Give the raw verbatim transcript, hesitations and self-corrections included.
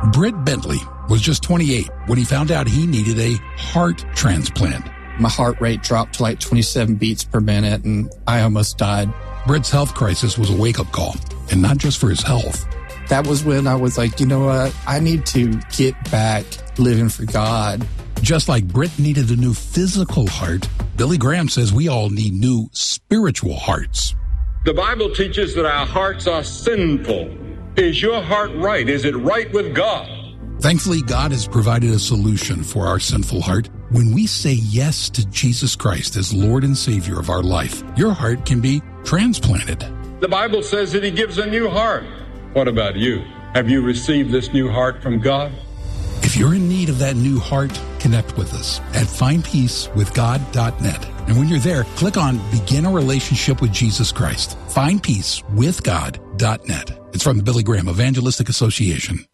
Britt Bentley was just twenty-eight when he found out he needed a heart transplant. My heart rate dropped to like twenty-seven beats per minute, and I almost died. Britt's health crisis was a wake-up call, and not just for his health. That was when I was like, you know what? I need to get back living for God. Just like Britt needed a new physical heart, Billy Graham says we all need new spiritual hearts. The Bible teaches that our hearts are sinful. Is your heart right? Is it right with God? Thankfully, God has provided a solution for our sinful heart. When we say yes to Jesus Christ as Lord and Savior of our life, your heart can be transplanted. The Bible says that He gives a new heart. What about you? Have you received this new heart from God? If you're in need of that new heart, connect with us at find peace with god dot net. And when you're there, click on Begin a Relationship with Jesus Christ. find peace with god dot net. It's from the Billy Graham Evangelistic Association.